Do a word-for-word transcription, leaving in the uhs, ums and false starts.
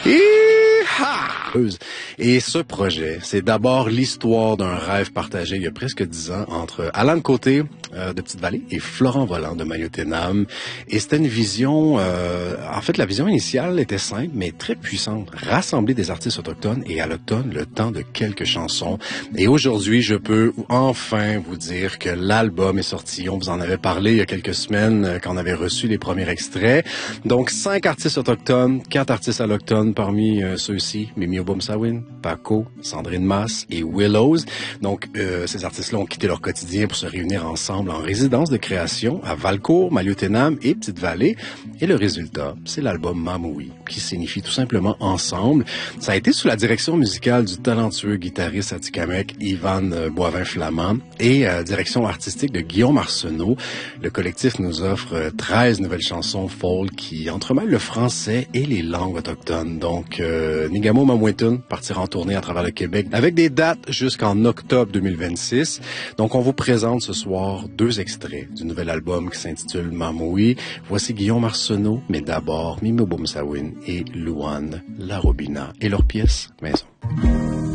Hi-ha! Et ce projet, c'est d'abord l'histoire d'un rêve partagé il y a presque dix ans entre Alan Côté euh, de Petite-Vallée et Florent Volant de Mayo-Ténam. Et c'était une vision, euh, en fait la vision initiale était simple mais très puissante. Rassembler des artistes autochtones et allochtones le temps de quelques chansons. Et aujourd'hui, je peux enfin vous dire que l'album est sorti. On vous en avait parlé il y a quelques semaines euh, quand on avait reçu les premiers extraits. Donc cinq artistes autochtones, quatre artistes allochtones parmi euh, ceux-ci, Mimi Obumsawin, Paco, Sandrine Masse et Willows. Donc, euh, ces artistes-là ont quitté leur quotidien pour se réunir ensemble en résidence de création à Valcourt, Mayo-Ténam et Petite-Vallée. Et le résultat, c'est l'album Mamoui, qui signifie tout simplement ensemble. Ça a été sous la direction musicale du talentueux guitariste atikamekw Ivan Boivin-Flamand et euh, direction artistique de Guillaume Arsenault. Le collectif nous offre euh, treize nouvelles chansons folk qui entremêlent le français et les langues autochtones. Donc, euh, Nigamo Mamouetoun partira en tournée à travers le Québec avec des dates jusqu'en octobre deux mille vingt-six. Donc, on vous présente ce soir deux extraits du nouvel album qui s'intitule Mamoui. Voici Guillaume Arsenault, mais d'abord Mimi Obumsawin et Louane Larobina et leur pièce Maison.